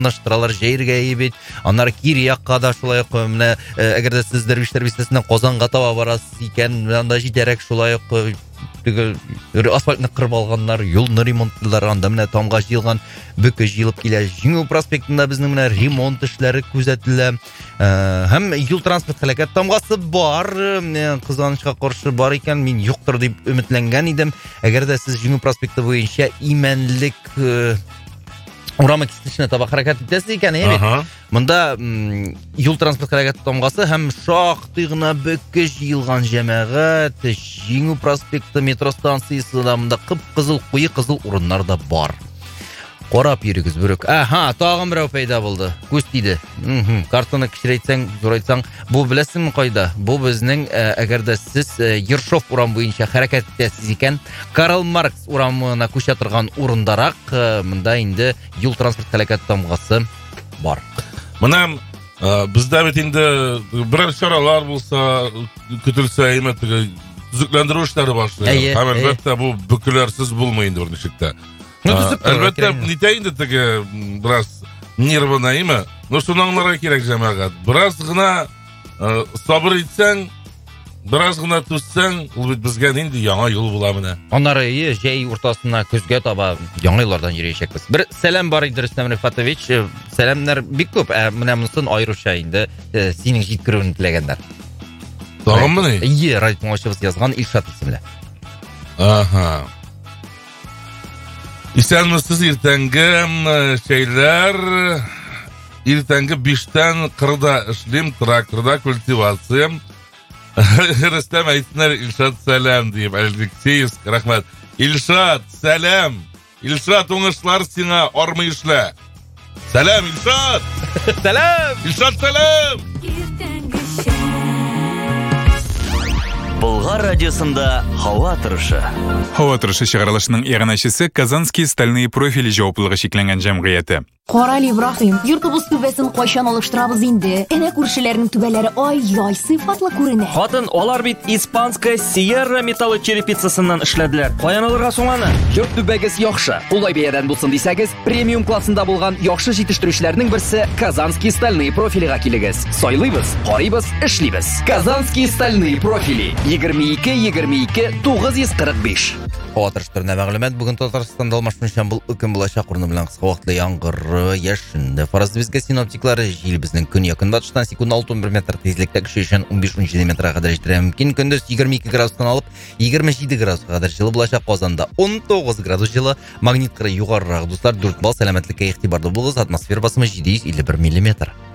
наштыралар җәйргә ебет. Аннары кире якка да шулай ук менә әгәр дә сез дәрвишләр бистәсеннән Казанга таба барасыз икән, анда җитәрәк шулай ук асфальтны кырып алганнар, юлны ремонтлыйлар, анда менә тамга җыелган бөке җыелып килә. Җиңү проспектында безнең менә ремонт эшләре күзәтелә. Һәм юл транспорт һәлакәт тамгасы бар, кызганычка каршы бар икән, мин юктыр дип өметләнгән идем. Әгәр дә сез Җиңү проспекты буенча имәнлек урамы кисешенә таба хәрәкәт итәсез икән, монда юл транспорт һәлакәт тамгасы һәм шактый гына бөке җыелган җәмәгать, Җиңү проспекты метро станциясында монда кып-кызыл, куе кызыл урыннар да бар. Карап йөрегез бүрек. Тагын берәү пайда булды. Күз тиде. Картаны кичерейтсәң, зурайтсаң, бу беләсеңме кайда? Бу безнең, әгәр дә сез Ершов урам буенча хәрәкәт итәсез икән, Карл Маркс урамына күчә торган урындарак, монда инде юл транспорт һәлакәт тамгасы бар. Менә бездә бит инде берәр чаралар булса, көтелсә, төзекләндерү эшләре башлый. Һәм әлбәттә бу бөкеләрсез булмый инде берничектә. Әлбәттә, нитә инде теге бераз нервына име? Шунаңларга кирәк җәмәгать. Бераз гына сабыр итсәң, бераз гына түссәң, ул бит безгә инде яңа юл була менә. Аннары җәй уртасына көзгә таба яңа юллардан йөриячәкбез. Бер сәлам бар иде Рөстәм Рифатович. Сәламнар бик күп. Менә монысын аеруча инде синең җиткерүен теләгәннәр. Тагынмы ни? Радиомашыбыз язган Илшат исемле. Исәнмесез иртәнге шәйләр, иртәнге 5-тән кырда эшлим, тракторда культивациям. Рөстәм әйтсеннәр, Илшат сәлам дип, Алексеевск, рәхмәт. Илшат, сәлам. Илшат, уңышлар сиңа, армый эшлә. Сәлам, Илшат. Сәлам. Илшат, сәлам. Болгар радиосында һава торышы. Һава торышы чыгарылышының иганәчесе Казанский стальные профили җаваплылыгы шикләнгән җәмгыяте. Карал Ибраһим, йортыбыз түбәсен кайчан алыштырабыз инде? Әнә күршеләрнең түбәләре ай-яй сыйфатлы күренә. Хатын, алар бит испанская Sierra металлы черепицасыннан эшләделәр. Каян алырга соң аны? Йорт түбәгез яхшы. Улай бәядән булсын дисәгез, премиум классында булган яхшы җитештерүчләрнең берсе Казанский стальные профилига килегез. Сайлыйбыз, карыйбыз, эшлибез. Казанский стальные профили 22-22-945. Һава торыштырына мәгълүмат. Бүген Татарстанда алмашмыйчан бул үкем булачак урыны белән кыска вакытлы яңгыр яшенде. Фараз безгә синоптиклар җил безнең көньякын батыштан секундына 61 метр тизлектә көчешен 15-17 метрга кадәр җитәргә мөмкин. Көндез 22 градустан алып 27 градуска кадәр җылы булачак. Казанда 19 градус җылы. Магнит кыры югарырак дуслар, 4 балл сәламәтлеккә игътибарлы булыгыз. Атмосфера басымы 751 мм.